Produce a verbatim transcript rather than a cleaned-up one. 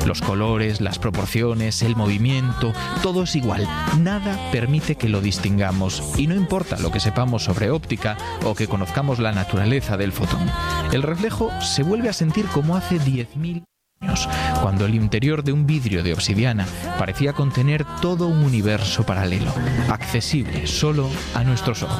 Los colores, las proporciones, el movimiento, todo es igual. Nada permite que lo distingamos. Y no importa lo que sepamos sobre óptica o que conozcamos la naturaleza del fotón. El reflejo se vuelve a sentir como hace diez mil años, cuando el interior de un vidrio de obsidiana parecía contener todo un universo paralelo, accesible solo a nuestros ojos.